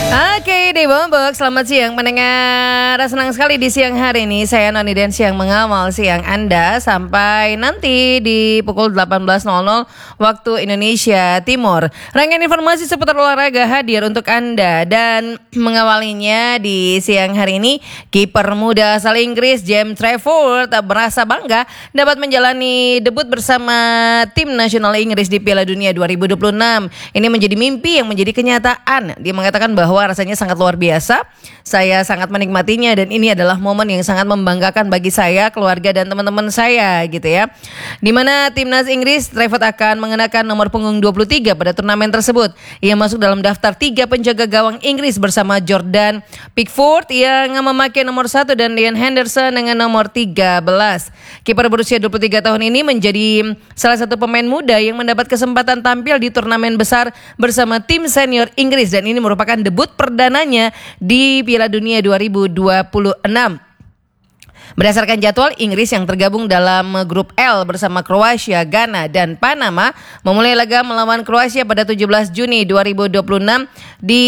Oke deh Bombok, selamat siang pendengar. Senang sekali di siang hari ini saya Noni dan siang mengawal siang Anda sampai nanti di pukul 18.00 waktu Indonesia Timur. Rangkaian informasi seputar olahraga hadir untuk Anda dan mengawalinya di siang hari ini kiper muda asal Inggris James Trafford merasa bangga dapat menjalani debut bersama tim nasional Inggris di Piala Dunia 2026. Ini menjadi mimpi yang menjadi kenyataan. Dia mengatakan bahwa rasanya sangat luar biasa. Saya sangat menikmatinya dan ini adalah momen yang sangat membanggakan bagi saya, keluarga dan teman-teman saya gitu ya. Di mana timnas Inggris Trafford akan mengenakan nomor punggung 23 pada turnamen tersebut. Ia masuk dalam daftar 3 penjaga gawang Inggris bersama Jordan Pickford yang memakai nomor 1 dan Dean Henderson dengan nomor 13. Kiper berusia 23 tahun ini menjadi salah satu pemain muda yang mendapat kesempatan tampil di turnamen besar bersama tim senior Inggris dan ini merupakan debut perdananya di Piala Dunia 2026. Berdasarkan jadwal, Inggris yang tergabung dalam grup L bersama Kroasia, Ghana, dan Panama memulai laga melawan Kroasia pada 17 Juni 2026 di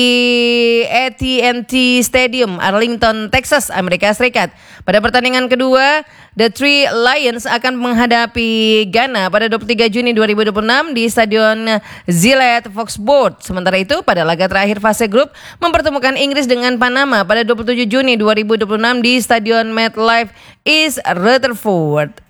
AT&T Stadium, Arlington, Texas, Amerika Serikat. Pada pertandingan kedua, The Three Lions akan menghadapi Ghana pada 23 Juni 2026 di Stadion Gillette Foxborough. Sementara itu, pada laga terakhir fase grup mempertemukan Inggris dengan Panama pada 27 Juni 2026 di Stadion MetLife East Rutherford.